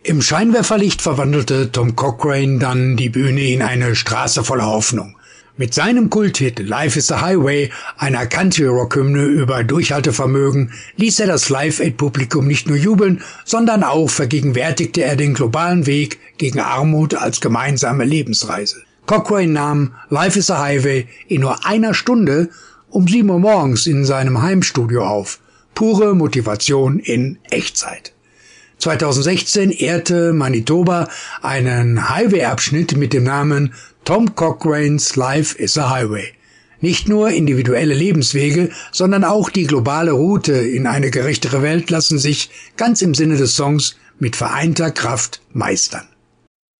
Im Scheinwerferlicht verwandelte Tom Cochrane dann die Bühne in eine Straße voller Hoffnung. Mit seinem Kulthit Life is a Highway, einer Country-Rock-Hymne über Durchhaltevermögen, ließ er das Live-Aid-Publikum nicht nur jubeln, sondern auch vergegenwärtigte er den globalen Weg gegen Armut als gemeinsame Lebensreise. Cochrane nahm Life is a Highway in nur einer Stunde um 7 Uhr morgens in seinem Heimstudio auf. Pure Motivation in Echtzeit. 2016 ehrte Manitoba einen Highway-Abschnitt mit dem Namen Tom Cochrane's Life is a Highway. Nicht nur individuelle Lebenswege, sondern auch die globale Route in eine gerechtere Welt lassen sich, ganz im Sinne des Songs, mit vereinter Kraft meistern.